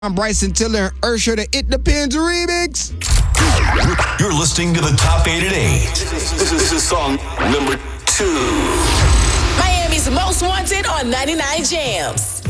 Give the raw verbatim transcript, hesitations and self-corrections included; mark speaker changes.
Speaker 1: I'm Bryson Tiller and Usher, the It Depends remix.
Speaker 2: You're listening to the Top eight at eight.
Speaker 3: This is song number two.
Speaker 4: Miami's Most Wanted on ninety-nine Jams.